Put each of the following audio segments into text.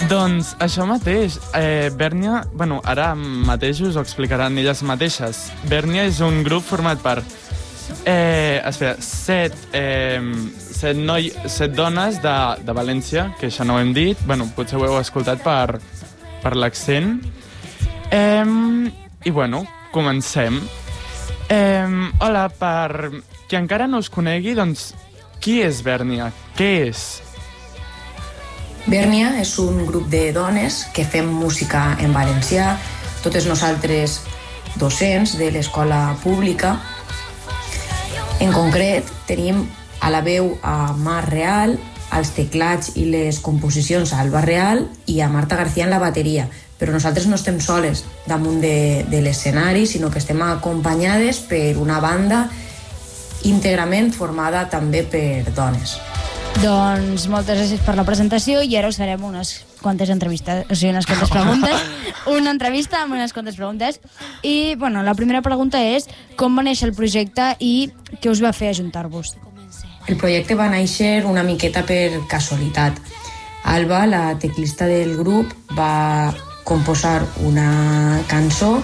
Doncs això mateix, Bèrnia, bueno, ara mateix us ho explicaran elles mateixes. Bèrnia és un grup format per, set dones de València, que això no ho hem dit, bueno, potser ho heu escoltat per l'accent. I bueno, comencem. Hola, per qui encara no us conegui, doncs, qui és Bèrnia? Què és? Bèrnia és un grup de dones que fem música en valencià, totes nosaltres docents de l'escola pública. En concret, tenim a la veu a Mar Real, als teclats i les composicions a Alba Real i a Marta García en la bateria. Però nosaltres no estem soles damunt de l'escenari, sinó que estem acompanyades per una banda íntegrament formada també per dones. Doncs moltes gràcies per la presentació i ara us farem unes quantes entrevistes, o sigui, unes quantes preguntes. Una entrevista amb unes quantes preguntes. I, bueno, la primera pregunta és com va néixer el projecte i què us va fer ajuntar-vos? El projecte va néixer una miqueta per casualitat. Alba, la teclista del grup, va composar una cançó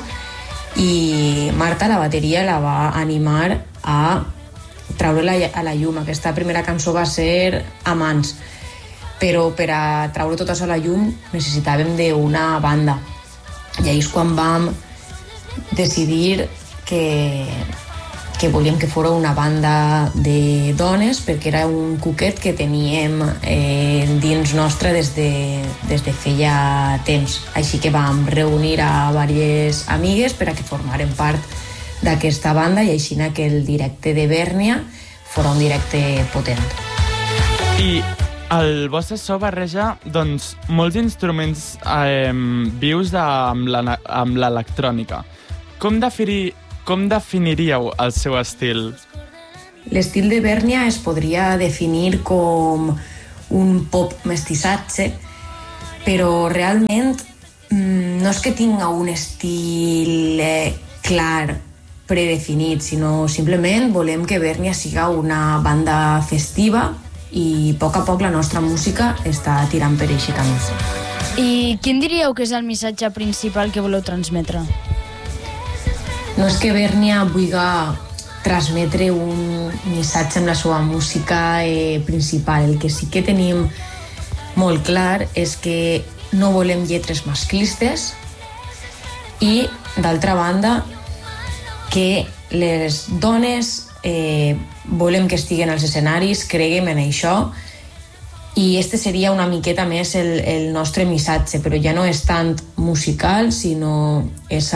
i Marta, la bateria, la va animar a treure-la a la llum. Aquesta primera cançó va ser Amants, però per a treure tot això a la llum necessitàvem d'una banda. I ahir és quan vam decidir que volíem que fos una banda de dones, perquè era un cuquet que teníem dins nostre des de feia temps. Així que vam reunir a diverses amigues per a que formaren part d'aquesta banda i així que el directe de Bèrnia fora un directe potent. I el vostre so barreja, doncs, molts instruments vius amb l'electrònica. Com definiríeu el seu estil? L'estil de Bèrnia es podria definir com un pop mestissatge, però realment no és que tinga un estil clar, predefinit, sinó simplement volem que Bèrnia siga una banda festiva i a poc la nostra música està tirant per eixe camí. I quin diríeu que és el missatge principal que voleu transmetre? No és que Bèrnia vulgui transmetre un missatge amb la seva música principal. El que sí que tenim molt clar és que no volem lletres masclistes i, d'altra banda, que les dones volem que estiguen als escenaris, creguem en això, i este seria una miqueta més el nostre missatge, però ja no és tant musical, sinó és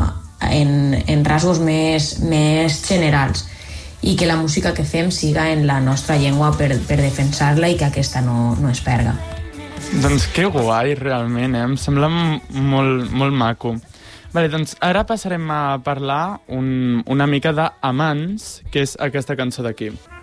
en rasgos més generals, i que la música que fem siga en la nostra llengua per defensar-la i que aquesta no es perga. Doncs que guai, realment, em sembla molt maco. Vale, doncs ara passarem a parlar una mica d'Amants, que és aquesta cançó d'aquí.